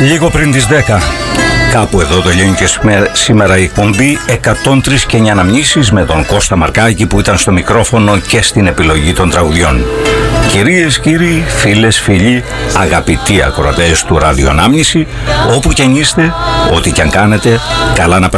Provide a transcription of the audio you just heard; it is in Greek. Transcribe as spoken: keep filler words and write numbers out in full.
Λίγο πριν τις δέκα. Κάπου εδώ τελειώνει και σήμερα η εκπομπή εκατόν τρία και εννιά αναμνήσεις με τον Κώστα Μαρκάκη που ήταν στο μικρόφωνο και στην επιλογή των τραγουδιών. Κυρίες, κύριοι, φίλες, φίλοι, αγαπητοί ακροατές του Ραδιονάμνηση, όπου κι αν είστε, ό,τι κι αν κάνετε, καλά να περάσετε.